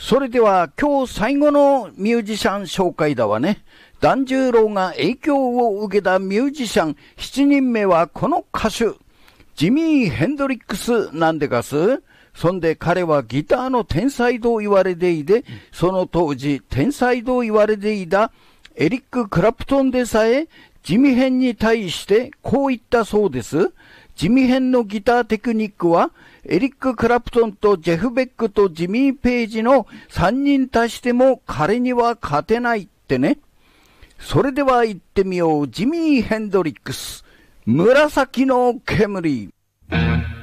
それでは今日最後のミュージシャン紹介だわね。團十郎が影響を受けたミュージシャン7人目はこの歌手、ジミー・ヘンドリックスなんでかす。そんで彼はギターの天才と言われていて、その当時天才と言われていたエリック・クラプトンでさえジミヘンに対してこう言ったそうです。ジミヘンのギターテクニックはエリック・クラプトンとジェフ・ベックとジミー・ペイジの3人足しても彼には勝てないってね。それでは行ってみよう。ジミー・ヘンドリックス、紫の煙。